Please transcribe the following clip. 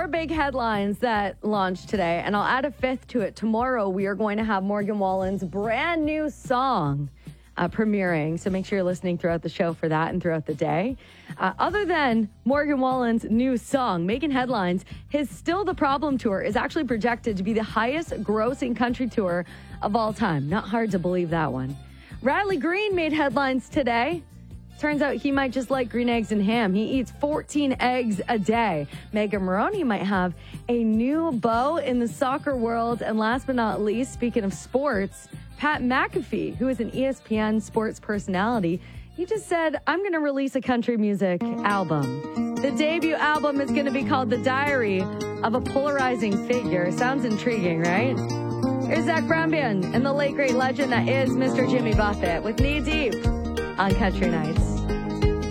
big headlines that launched today, and I'll add a fifth to it. Tomorrow, we are going to have Morgan Wallen's brand new song premiering. So make sure you're listening throughout the show for that and throughout the day. Other than Morgan Wallen's new song making headlines, his Still the Problem tour is actually projected to be the highest grossing country tour of all time. Not hard to believe that one. Riley Green made headlines today. Turns out he might just like green eggs and ham. He eats 14 eggs a day. Megan Moroney might have a new beau in the soccer world. And last but not least, speaking of sports, Pat McAfee, who is an ESPN sports personality, he just said, I'm going to release a country music album. The debut album is going to be called The Diary of a Polarizing Figure. Sounds intriguing, right? Here's Zach Brown Band and the late great legend that is Mr. Jimmy Buffett with Knee Deep on Country Nights.